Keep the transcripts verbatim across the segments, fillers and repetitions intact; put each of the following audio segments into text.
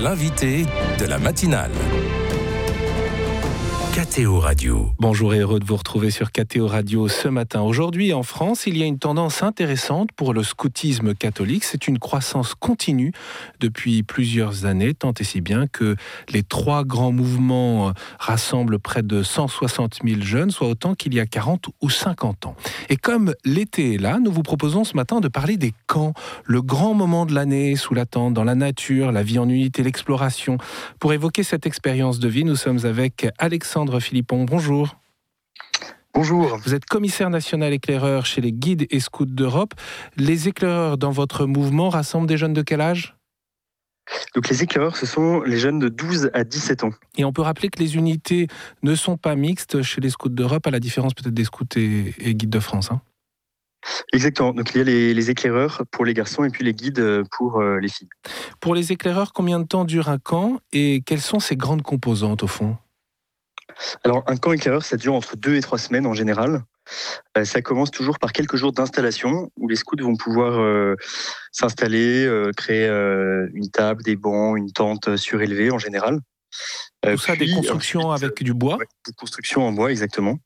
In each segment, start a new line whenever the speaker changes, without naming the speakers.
l'invité de la matinale. K T O Radio.
Bonjour et heureux de vous retrouver sur K T O Radio ce matin. Aujourd'hui, en France, il y a une tendance intéressante pour le scoutisme catholique. C'est une croissance continue depuis plusieurs années, tant et si bien que les trois grands mouvements rassemblent près de cent soixante mille jeunes, soit autant qu'il y a quarante ou cinquante ans. Et comme l'été est là, nous vous proposons ce matin de parler des camps, le grand moment de l'année sous la tente, dans la nature, la vie en unité, l'exploration. Pour évoquer cette expérience de vie, nous sommes avec Alexandre Philippon, bonjour.
Bonjour.
Vous êtes commissaire national éclaireur chez les guides et scouts d'Europe. Les éclaireurs dans votre mouvement rassemblent des jeunes de quel âge ?
Donc les éclaireurs, ce sont les jeunes de douze à dix-sept ans.
Et on peut rappeler que les unités ne sont pas mixtes chez les scouts d'Europe, à la différence peut-être des scouts et, et guides de France. Hein.
Exactement. Donc il y a les, les éclaireurs pour les garçons et puis les guides pour euh, les filles.
Pour les éclaireurs, combien de temps dure un camp et quelles sont ses grandes composantes au fond ?
Alors, un camp éclaireur, ça dure entre deux et trois semaines en général. Euh, ça commence toujours par quelques jours d'installation où les scouts vont pouvoir euh, s'installer, euh, créer euh, une table, des bancs, une tente surélevée en général.
Euh, Tout ça, puis, des constructions ensuite, avec du bois
ouais, des constructions en bois, exactement.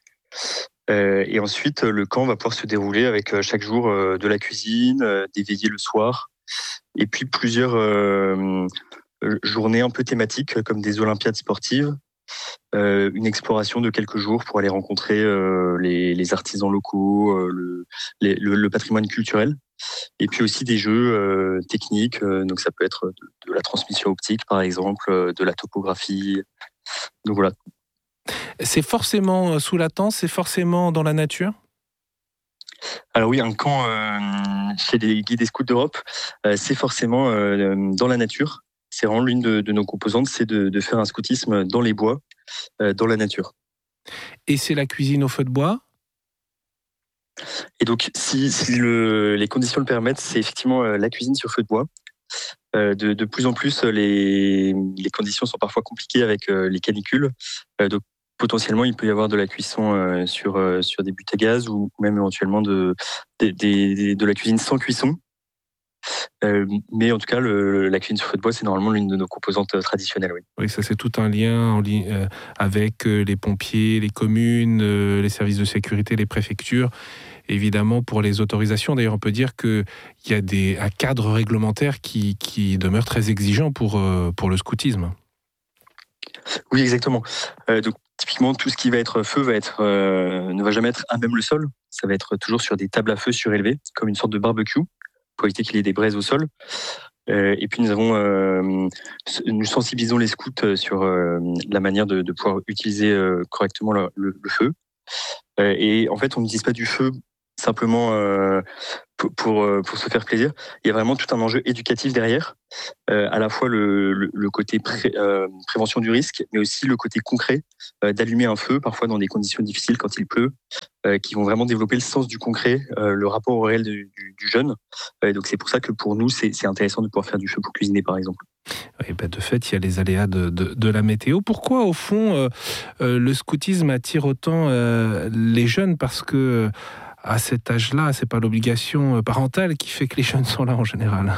Euh, et ensuite, le camp va pouvoir se dérouler avec euh, chaque jour euh, de la cuisine, euh, des veillées le soir, et puis plusieurs euh, journées un peu thématiques comme des olympiades sportives. Euh, une exploration de quelques jours pour aller rencontrer euh, les, les artisans locaux, euh, le, les, le, le patrimoine culturel, et puis aussi des jeux euh, techniques. Euh, donc ça peut être de, de la transmission optique, par exemple, euh, de la topographie. Donc voilà.
C'est forcément sous la tente, c'est forcément dans la nature ?
Alors oui, un camp euh, chez les guides et scouts d'Europe, euh, c'est forcément euh, dans la nature. C'est vraiment l'une de, de nos composantes, c'est de, de faire un scoutisme dans les bois, euh, dans la nature.
Et c'est la cuisine au feu de bois ?
Et donc, si, si le, les conditions le permettent, c'est effectivement euh, la cuisine sur feu de bois. Euh, de, de plus en plus, les, les conditions sont parfois compliquées avec euh, les canicules. Euh, donc, potentiellement, il peut y avoir de la cuisson euh, sur, euh, sur des buttes à gaz ou même éventuellement de, de, de, de la cuisine sans cuisson. Euh, mais en tout cas, le, la cuisine sur feu de bois, c'est normalement l'une de nos composantes traditionnelles. Oui,
oui ça c'est tout un lien en li- euh, avec euh, les pompiers, les communes, euh, les services de sécurité, les préfectures. Évidemment, pour les autorisations, d'ailleurs, on peut dire qu'il y a des, un cadre réglementaire qui, qui demeure très exigeant pour, euh, pour le scoutisme.
Oui, exactement. Euh, donc, typiquement, tout ce qui va être feu va être, euh, ne va jamais être à même le sol. Ça va être toujours sur des tables à feu surélevées, comme une sorte de barbecue, pour éviter qu'il y ait des braises au sol. Euh, et puis nous avons, euh, nous sensibilisons les scouts sur euh, la manière de, de pouvoir utiliser euh, correctement le, le, le feu. Euh, et en fait, on n'utilise pas du feu simplement euh, pour, pour, pour se faire plaisir. Il y a vraiment tout un enjeu éducatif derrière, euh, à la fois le, le, le côté pré, euh, prévention du risque, mais aussi le côté concret euh, d'allumer un feu, parfois dans des conditions difficiles quand il pleut, euh, qui vont vraiment développer le sens du concret, euh, le rapport au réel du, du, du jeune. Euh, donc c'est pour ça que pour nous, c'est, c'est intéressant de pouvoir faire du feu pour cuisiner, par exemple.
Et ben de fait, il y a les aléas de, de, de la météo. Pourquoi, au fond, euh, euh, le scoutisme attire autant euh, les jeunes ? Parce que euh, à cet âge-là, c'est pas l'obligation parentale qui fait que les jeunes sont là en général.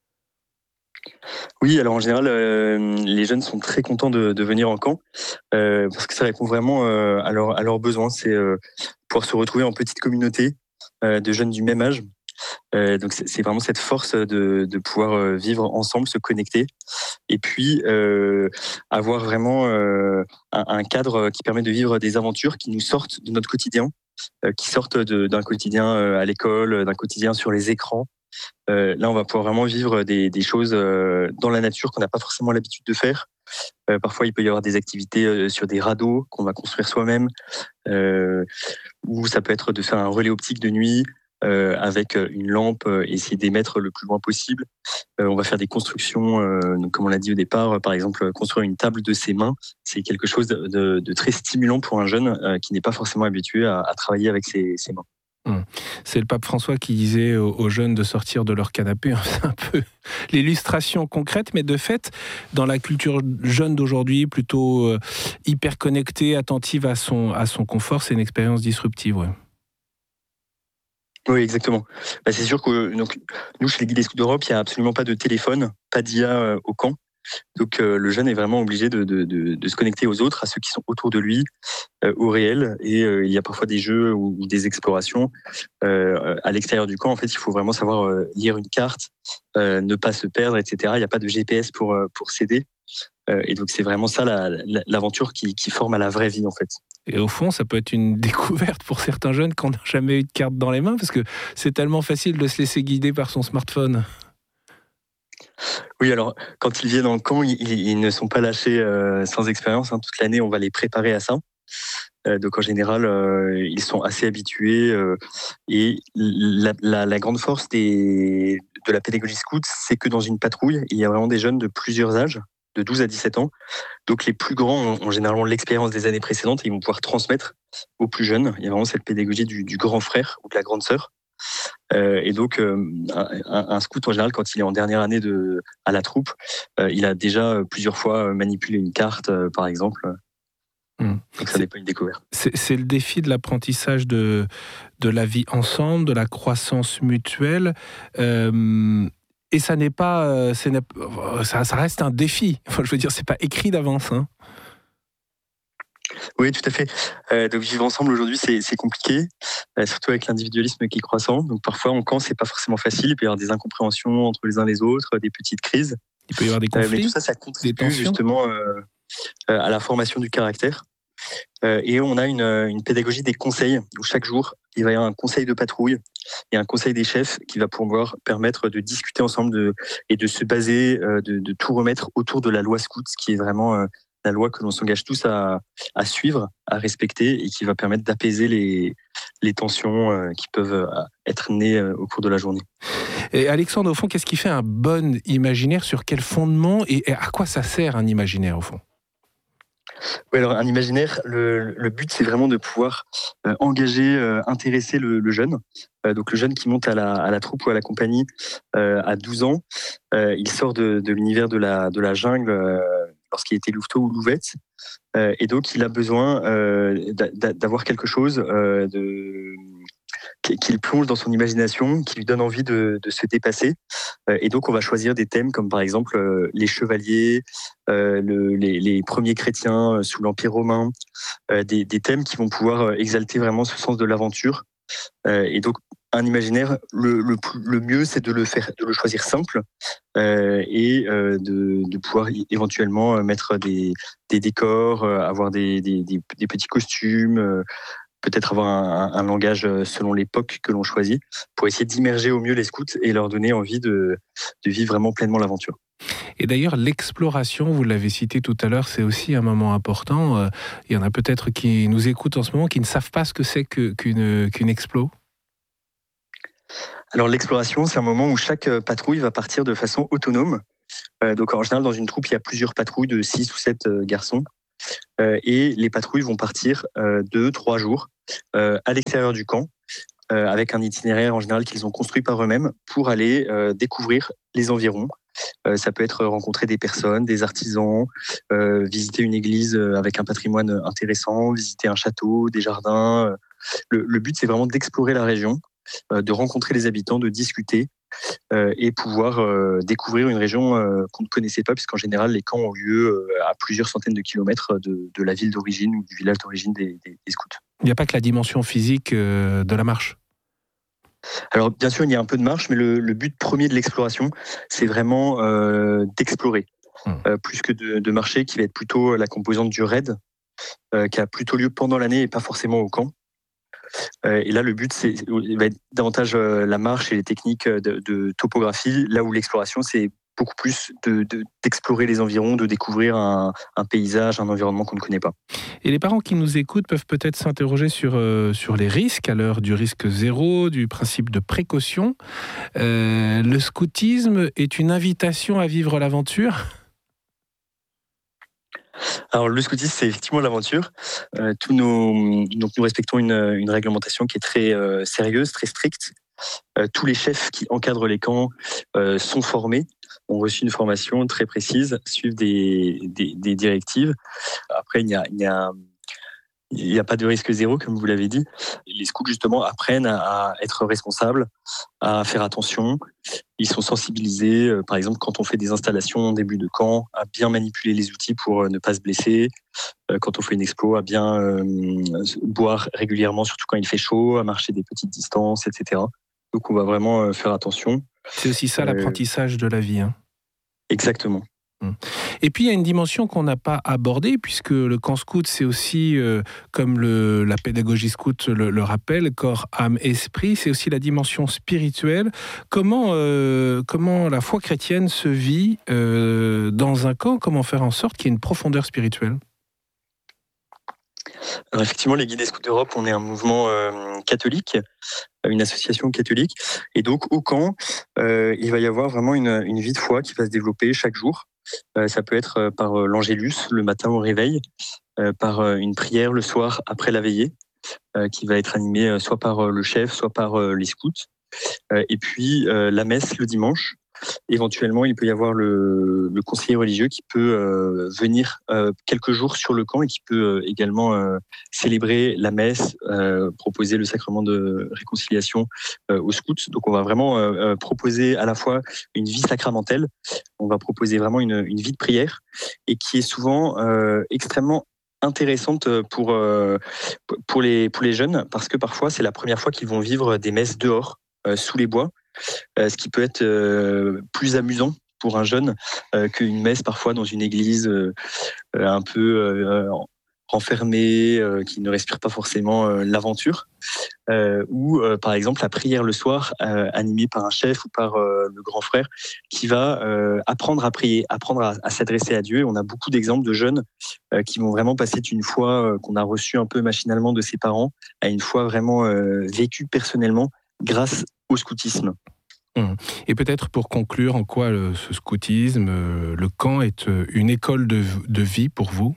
Oui, alors en général, euh, les jeunes sont très contents de, de venir en camp euh, parce que ça répond vraiment euh, à, leur, à leurs besoins. C'est euh, pouvoir se retrouver en petite communauté euh, de jeunes du même âge. Euh, donc c'est, c'est vraiment cette force de, de pouvoir vivre ensemble, se connecter et puis euh, avoir vraiment euh, un, un cadre qui permet de vivre des aventures qui nous sortent de notre quotidien, euh, qui sortent de, d'un quotidien à l'école, d'un quotidien sur les écrans. Euh, là, on va pouvoir vraiment vivre des, des choses euh, dans la nature qu'on n'a pas forcément l'habitude de faire. Euh, parfois, il peut y avoir des activités euh, sur des radeaux qu'on va construire soi-même, euh, ou ça peut être de faire un relais optique de nuit euh, avec une lampe, euh, essayer d'émettre le plus loin possible. Euh, on va faire des constructions, euh, donc, comme on l'a dit au départ, par exemple, construire une table de ses mains. C'est quelque chose de, de, de très stimulant pour un jeune euh, qui n'est pas forcément habitué à, à travailler avec ses, ses mains.
C'est le pape François qui disait aux jeunes de sortir de leur canapé. C'est un peu l'illustration concrète, mais de fait, dans la culture jeune d'aujourd'hui, plutôt euh, hyper connectée, attentive à son, à son confort, c'est une expérience disruptive. Ouais.
Oui, exactement. Bah, c'est sûr que donc, nous, chez les guides et scouts d'Europe, il n'y a absolument pas de téléphone, pas d'I A euh, au camp. Donc euh, le jeune est vraiment obligé de, de, de, de se connecter aux autres, à ceux qui sont autour de lui, euh, au réel. Et euh, il y a parfois des jeux ou, ou des explorations euh, à l'extérieur du camp. En fait, il faut vraiment savoir euh, lire une carte, euh, ne pas se perdre, et cetera. Il n'y a pas de G P S pour, euh, pour s'aider. Euh, et donc c'est vraiment ça la, la, l'aventure qui, qui forme à la vraie vie en fait.
Et au fond, ça peut être une découverte pour certains jeunes qui n'ont jamais eu de carte dans les mains, parce que c'est tellement facile de se laisser guider par son smartphone.
Oui, alors quand ils viennent en camp, ils, ils ne sont pas lâchés euh, sans expérience. Hein. Toute l'année, on va les préparer à ça. Euh, donc en général, euh, ils sont assez habitués. Euh, et la, la, la grande force des, de la pédagogie scout, c'est que dans une patrouille, il y a vraiment des jeunes de plusieurs âges, de douze à dix-sept ans. Donc les plus grands ont, ont généralement l'expérience des années précédentes et ils vont pouvoir transmettre aux plus jeunes. Il y a vraiment cette pédagogie du, du grand frère ou de la grande sœur. Euh, et donc, euh, un, un scout, en général, quand il est en dernière année de, à la troupe, euh, il a déjà plusieurs fois manipulé une carte, euh, par exemple. Mmh. Donc, ça n'est pas une découverte.
C'est, c'est le défi de l'apprentissage de, de la vie ensemble, de la croissance mutuelle. Euh, et ça n'est pas... C'est, ça, ça reste un défi. Enfin, je veux dire, c'est pas écrit d'avance, hein.
Oui, tout à fait. Euh, donc vivre ensemble aujourd'hui, c'est, c'est compliqué, euh, surtout avec l'individualisme qui est croissant. Donc parfois en camp, c'est pas forcément facile. Il peut y avoir des incompréhensions entre les uns les autres, des petites crises.
Il peut y avoir des conflits.
Euh, mais tout ça, ça contribue justement euh, euh, à la formation du caractère. Euh, et on a une, une pédagogie des conseils où chaque jour, il va y avoir un conseil de patrouille et un conseil des chefs qui va pouvoir permettre de discuter ensemble de, et de se baser, euh, de, de tout remettre autour de la loi scout, ce qui est vraiment euh, la loi que l'on s'engage tous à, à suivre, à respecter et qui va permettre d'apaiser les, les tensions euh, qui peuvent être nées euh, au cours de la journée.
Et Alexandre, au fond, qu'est-ce qui fait un bon imaginaire? Sur quel fondement et à quoi ça sert un imaginaire, au fond?
Oui, alors un imaginaire, le, le but c'est vraiment de pouvoir euh, engager, euh, intéresser le, le jeune. Euh, donc le jeune qui monte à la, à la troupe ou à la compagnie euh, à douze ans, euh, il sort de, de l'univers de la, de la jungle euh, lorsqu'il était louveteau ou louvette. Euh, et donc il a besoin euh, d'avoir quelque chose euh, de... qu'il plonge dans son imagination, qui lui donne envie de, de se dépasser. Et donc, on va choisir des thèmes comme, par exemple, euh, les chevaliers, euh, le, les, les premiers chrétiens sous l'Empire romain, euh, des, des thèmes qui vont pouvoir exalter vraiment ce sens de l'aventure. Euh, et donc, un imaginaire, le, le, le mieux, c'est de le faire, de le choisir simple euh, et euh, de, de pouvoir éventuellement mettre des, des décors, euh, avoir des, des, des, des petits costumes, euh, peut-être avoir un, un, un langage selon l'époque que l'on choisit, pour essayer d'immerger au mieux les scouts et leur donner envie de, de vivre vraiment pleinement l'aventure.
Et d'ailleurs, l'exploration, vous l'avez cité tout à l'heure, c'est aussi un moment important. Euh, il y en a peut-être qui nous écoutent en ce moment, qui ne savent pas ce que c'est que, qu'une, qu'une explo.
Alors l'exploration, c'est un moment où chaque patrouille va partir de façon autonome. Euh, donc en général, dans une troupe, il y a plusieurs patrouilles de six ou sept garçons. Euh, et les patrouilles vont partir euh, deux, trois jours euh, à l'extérieur du camp, euh, avec un itinéraire en général qu'ils ont construit par eux-mêmes pour aller euh, découvrir les environs. Euh, ça peut être rencontrer des personnes, des artisans, euh, visiter une église avec un patrimoine intéressant, visiter un château, des jardins. Le, le but, c'est vraiment d'explorer la région, euh, de rencontrer les habitants, de discuter euh, et pouvoir euh, découvrir une région euh, qu'on ne connaissait pas, puisqu'en général, les camps ont lieu euh, à plusieurs centaines de kilomètres de, de la ville d'origine ou du village d'origine des, des, des scouts.
Il n'y a pas que la dimension physique euh, de la marche.
Alors bien sûr, il y a un peu de marche, mais le, le but premier de l'exploration, c'est vraiment euh, d'explorer, mmh. euh, plus que de, de marcher, qui va être plutôt la composante du raid, euh, qui a plutôt lieu pendant l'année et pas forcément au camp. Euh, et là, le but, c'est, va être davantage euh, la marche et les techniques de, de topographie, là où l'exploration, c'est beaucoup plus de, de, d'explorer les environs, de découvrir un, un paysage, un environnement qu'on ne connaît pas.
Et les parents qui nous écoutent peuvent peut-être s'interroger sur, euh, sur les risques, à l'heure du risque zéro, du principe de précaution. Euh, le scoutisme est une invitation à vivre l'aventure ?
Alors le scoutisme, c'est effectivement l'aventure. Euh, tous nos, donc nous respectons une, une réglementation qui est très euh, sérieuse, très stricte. Euh, tous les chefs qui encadrent les camps euh, sont formés, ont reçu une formation très précise, suivent des, des, des directives. Après, il y a, il y a il n'y a pas de risque zéro, comme vous l'avez dit. Les scouts, justement, apprennent à être responsables, à faire attention. Ils sont sensibilisés, euh, par exemple, quand on fait des installations en début de camp, à bien manipuler les outils pour euh, ne pas se blesser. Euh, quand on fait une expo, à bien euh, boire régulièrement, surtout quand il fait chaud, à marcher des petites distances, et cetera. Donc, on va vraiment euh, faire attention.
C'est aussi ça,
Euh,
l'apprentissage de la vie. Hein.
Exactement.
Et puis il y a une dimension qu'on n'a pas abordée, puisque le camp scout, c'est aussi, euh, comme le, la pédagogie scout le, le rappelle, corps, âme, esprit, c'est aussi la dimension spirituelle. Comment, euh, comment la foi chrétienne se vit euh, dans un camp? Comment faire en sorte qu'il y ait une profondeur spirituelle?
Alors effectivement, les Guides des Scouts d'Europe, on est un mouvement euh, catholique, une association catholique. Et donc au camp, euh, il va y avoir vraiment une, une vie de foi qui va se développer chaque jour. Euh, ça peut être par euh, l'angélus le matin au réveil, euh, par euh, une prière le soir après la veillée, euh, qui va être animée euh, soit par euh, le chef, soit par euh, les scouts. Euh, et puis euh, la messe le dimanche. Éventuellement, il peut y avoir le, le conseiller religieux qui peut euh, venir euh, quelques jours sur le camp et qui peut euh, également euh, célébrer la messe, euh, proposer le sacrement de réconciliation euh, aux scouts. Donc on va vraiment euh, proposer à la fois une vie sacramentelle, on va proposer vraiment une, une vie de prière et qui est souvent euh, extrêmement intéressante pour, euh, pour, les, pour les jeunes, parce que parfois c'est la première fois qu'ils vont vivre des messes dehors, euh, sous les bois. Euh, ce qui peut être euh, plus amusant pour un jeune euh, qu'une messe parfois dans une église euh, un peu euh, renfermée, euh, qui ne respire pas forcément euh, l'aventure, euh, ou euh, par exemple la prière le soir euh, animée par un chef ou par euh, le grand frère qui va euh, apprendre à prier, apprendre à, à s'adresser à Dieu. Et on a beaucoup d'exemples de jeunes euh, qui vont vraiment passer d'une foi euh, qu'on a reçue un peu machinalement de ses parents à une foi vraiment euh, vécue personnellement grâce au scoutisme.
Et peut-être pour conclure, en quoi le, ce scoutisme, euh, le camp est euh, une école de, de vie pour vous?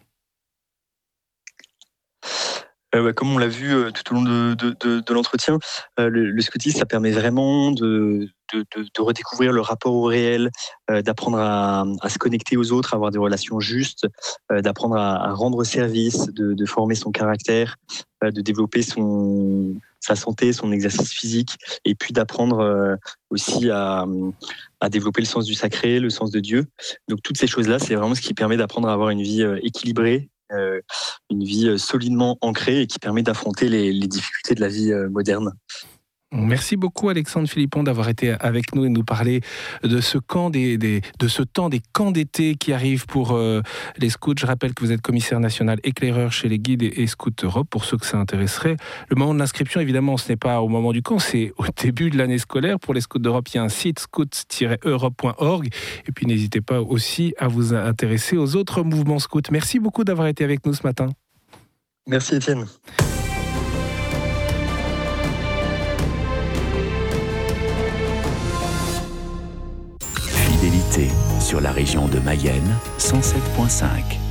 Euh, bah, comme on l'a vu euh, tout au long de, de, de, de l'entretien, euh, le, le scoutisme, ça permet vraiment de, de, de, de redécouvrir le rapport au réel, euh, d'apprendre à, à se connecter aux autres, à avoir des relations justes, euh, d'apprendre à, à rendre service, de, de former son caractère, euh, de développer son, sa santé, son exercice physique, et puis d'apprendre euh, aussi à, à développer le sens du sacré, le sens de Dieu. Donc toutes ces choses-là, c'est vraiment ce qui permet d'apprendre à avoir une vie euh, équilibrée, Euh, une vie solidement ancrée et qui permet d'affronter les, les difficultés de la vie euh, moderne.
Merci beaucoup Alexandre Philippon d'avoir été avec nous et nous parler de ce camp des, des, de ce temps des camps d'été qui arrive pour euh, les scouts. Je rappelle que vous êtes commissaire national éclaireur chez les Guides et, et Scouts Europe, pour ceux que ça intéresserait. Le moment de l'inscription, évidemment, ce n'est pas au moment du camp, c'est au début de l'année scolaire. Pour les Scouts d'Europe, il y a un site scouts tiret europe point org. Et puis n'hésitez pas aussi à vous intéresser aux autres mouvements scouts. Merci beaucoup d'avoir été avec nous ce matin.
Merci Étienne.
Fidélité sur la région de Mayenne, cent sept virgule cinq.